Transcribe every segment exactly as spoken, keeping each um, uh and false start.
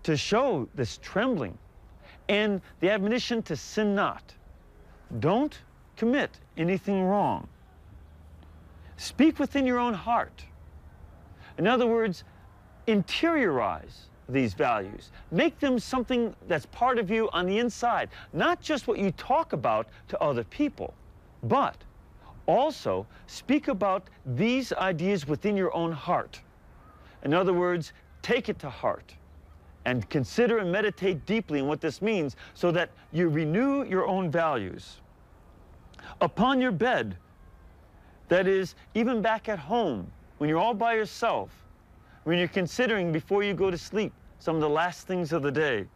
to show this trembling and the admonition to sin not. Don't commit anything wrong. Speak within your own heart. In other words, interiorize these values. Make them something that's part of you on the inside, not just what you talk about to other people, but also speak about these ideas within your own heart. In other words, take it to heart and consider and meditate deeply on what this means so that you renew your own values. Upon your bed, that is, even back at home, when you're all by yourself, when you're considering before you go to sleep some of the last things of the day.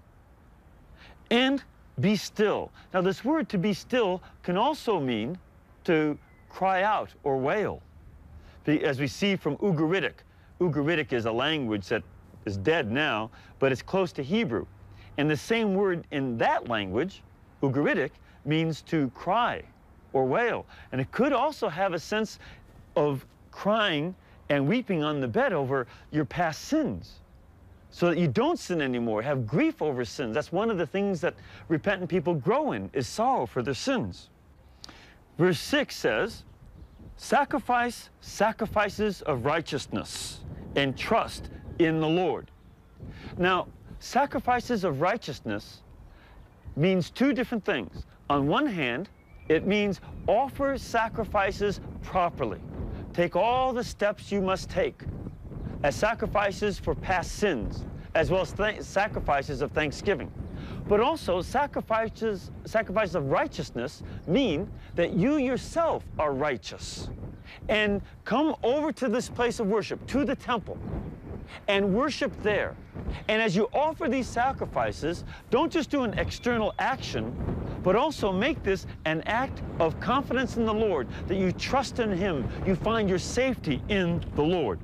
And be still. Now, this word to be still can also mean to cry out or wail. As we see from Ugaritic. Ugaritic is a language that is dead now, but it's close to Hebrew. And the same word in that language, Ugaritic, means to cry or wail. And it could also have a sense of crying and weeping on the bed over your past sins so that you don't sin anymore, have grief over sins. That's one of the things that repentant people grow in, is sorrow for their sins. Verse six says, sacrifice sacrifices of righteousness and trust in the Lord. Now, sacrifices of righteousness means two different things. On one hand, it means offer sacrifices properly. Take all the steps you must take as sacrifices for past sins, as well as th sacrifices of thanksgiving. But also, sacrifices, sacrifices of righteousness mean that you yourself are righteous. And come over to this place of worship, to the temple, and worship there. And as you offer these sacrifices, don't just do an external action, but also make this an act of confidence in the Lord, that you trust in Him, you find your safety in the Lord.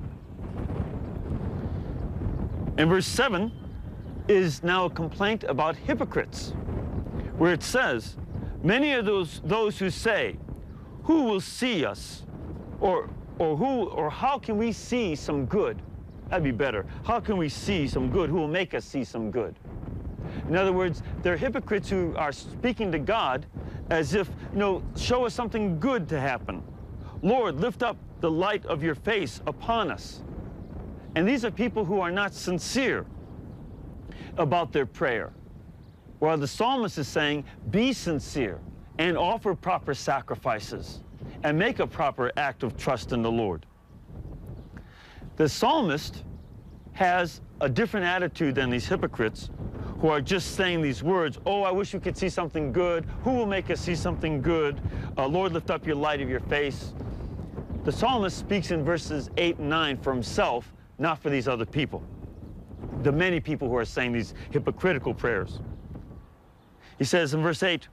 And verse seven is now a complaint about hypocrites, where it says, many of those, those who say, who will see us? Or, or, who, or how can we see some good? That'd be better. How can we see some good? Who will make us see some good? In other words, they're hypocrites who are speaking to God as if, you know, show us something good to happen. Lord, lift up the light of your face upon us. And these are people who are not sincere about their prayer. While the psalmist is saying, be sincere and offer proper sacrifices and make a proper act of trust in the Lord. The psalmist has a different attitude than these hypocrites who are just saying these words, oh, I wish we could see something good. Who will make us see something good? Uh, Lord, lift up your light of your face. The psalmist speaks in verses eight and nine for himself, not for these other people, the many people who are saying these hypocritical prayers. He says in verse eight,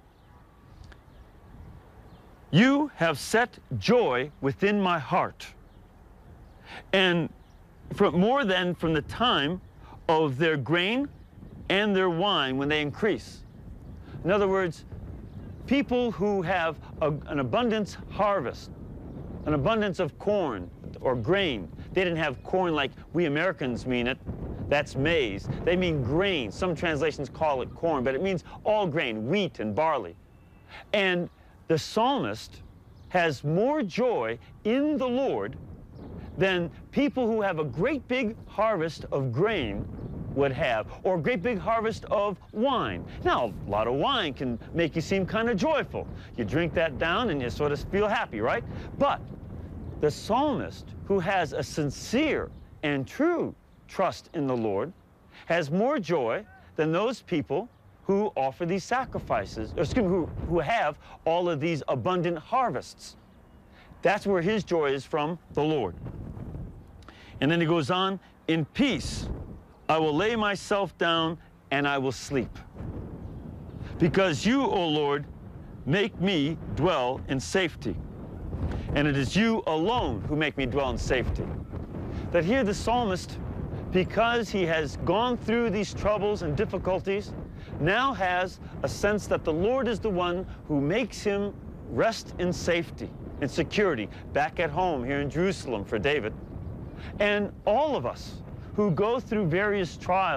you have set joy within my heart, and from more than from the time of their grain and their wine when they increase. In other words, people who have a, an abundance harvest, an abundance of corn or grain. They didn't have corn like we Americans mean it. That's maize. They mean grain. Some translations call it corn, but it means all grain, wheat and barley. And the psalmist has more joy in the Lord than people who have a great big harvest of grain would have, or a great big harvest of wine. Now, a lot of wine can make you seem kind of joyful. You drink that down and you sort of feel happy, right? But the psalmist, who has a sincere and true trust in the Lord, has more joy than those people who offer these sacrifices, or excuse me, who, who have all of these abundant harvests. That's where his joy is from the Lord. And then he goes on, in peace I will lay myself down and I will sleep. Because you, O Lord, make me dwell in safety. And it is you alone who make me dwell in safety. That here the psalmist, because he has gone through these troubles and difficulties, now has a sense that the Lord is the one who makes him rest in safety and security back at home here in Jerusalem for David. And all of us who go through various trials